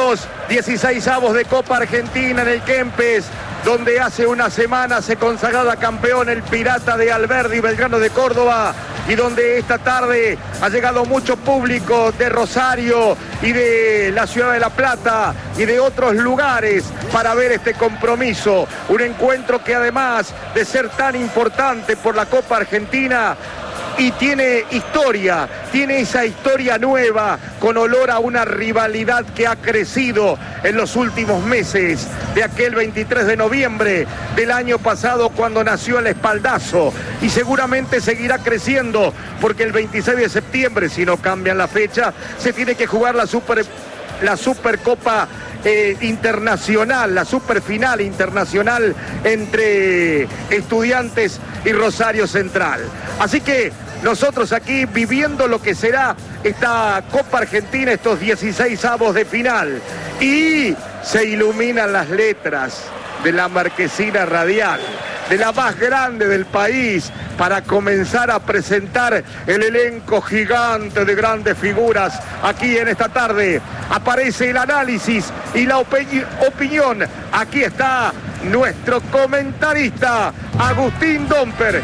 estos 16avos de Copa Argentina en el Kempes, donde hace una semana se consagraba campeón el Pirata de Alberdi, Belgrano de Córdoba, y donde esta tarde ha llegado mucho público de Rosario y de la ciudad de La Plata y de otros lugares para ver este compromiso. Un encuentro que además de ser tan importante por la Copa Argentina, y tiene historia, tiene esa historia nueva con olor a una rivalidad que ha crecido en los últimos meses, de aquel 23 de noviembre del año pasado cuando nació el espaldazo, y seguramente seguirá creciendo porque el 26 de septiembre, si no cambian la fecha, se tiene que jugar la Supercopa internacional, la superfinal internacional entre Estudiantes y Rosario Central. Así que nosotros aquí viviendo lo que será esta Copa Argentina, estos 16avos de final, y se iluminan las letras de la marquesina radial, de la más grande del país, para comenzar a presentar el elenco gigante de grandes figuras. Aquí en esta tarde aparece el análisis y la opinión. Aquí está nuestro comentarista, Agustín Domper.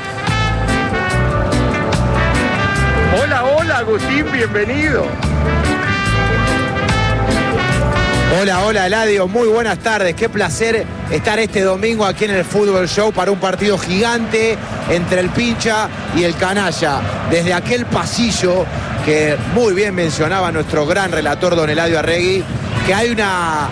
Hola, hola Agustín, bienvenido. Hola Eladio, muy buenas tardes, qué placer estar este domingo aquí en el Fútbol Show para un partido gigante entre el Pincha y el Canalla. Desde aquel pasillo que muy bien mencionaba nuestro gran relator don Eladio Arregui, que hay una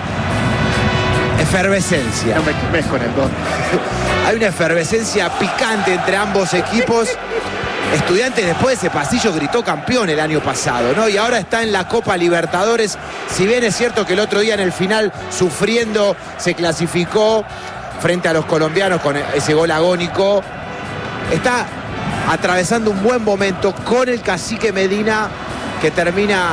efervescencia. No me quemes con el don. Hay una efervescencia picante entre ambos equipos. Estudiantes después de ese pasillo gritó campeón el año pasado, ¿no? Y ahora está en la Copa Libertadores. Si bien es cierto que el otro día en el final, sufriendo, se clasificó frente a los colombianos con ese gol agónico, está atravesando un buen momento con el Cacique Medina, que termina,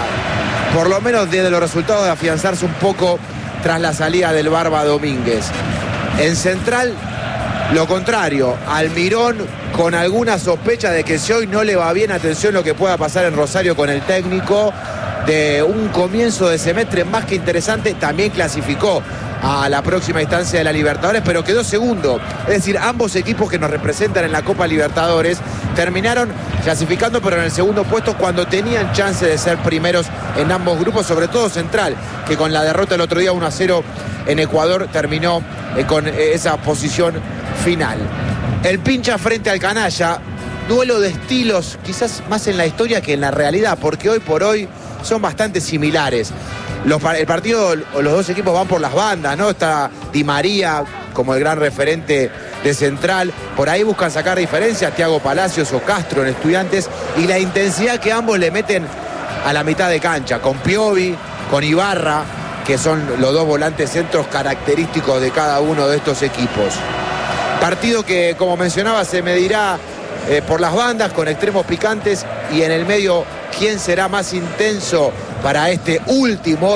por lo menos desde los resultados, de afianzarse un poco tras la salida del Barba Domínguez. En Central, lo contrario, Almirón con alguna sospecha de que si hoy no le va bien, atención lo que pueda pasar en Rosario con el técnico, de un comienzo de semestre más que interesante. También clasificó a la próxima instancia de la Libertadores, pero quedó segundo. Es decir, ambos equipos que nos representan en la Copa Libertadores terminaron clasificando, pero en el segundo puesto, cuando tenían chance de ser primeros en ambos grupos, sobre todo Central, que con la derrota el otro día 1-0 en Ecuador terminó con esa posición final. El Pincha frente al Canalla, duelo de estilos, quizás más en la historia que en la realidad, porque hoy por hoy son bastante similares. El partido, los dos equipos van por las bandas, ¿no? Está Di María como el gran referente de Central. Por ahí buscan sacar diferencias, Thiago Palacios o Castro en Estudiantes, y la intensidad que ambos le meten a la mitad de cancha, con Piovi, con Ibarra, que son los dos volantes centros característicos de cada uno de estos equipos. Partido que, como mencionaba, se medirá por las bandas, con extremos picantes, y en el medio, ¿quién será más intenso para este último